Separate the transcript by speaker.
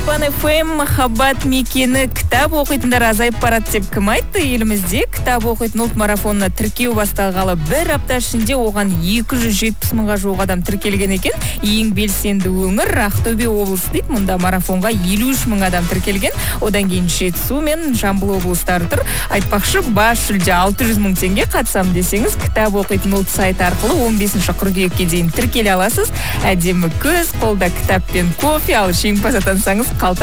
Speaker 1: ФМ махаббат мекені кітап оқитындар азайып барады деп кім айтты? Елімізде кітап оқитын ұлт марафонына тіркеу басталғалы бір апта ішінде оған 270 мыңға жуық адам тіркелген екен. Ең белсенді өңір Ақтөбе облысы дейді. Мұнда марафонға 53 мың адам тіркелген. Одан кейін Жетісу мен Жамбыл облыстары тұр. Айтпақшы, бас жүлде 600 мың теңге. Қатысам десеңіз, кітап оқитын ұлт сайты арқылы 15 қыркүйекке дейін тіркеле аласыз. Әдемі көз, қолда кітап пен кофе, ал жеңімпаз атансаңыз қалта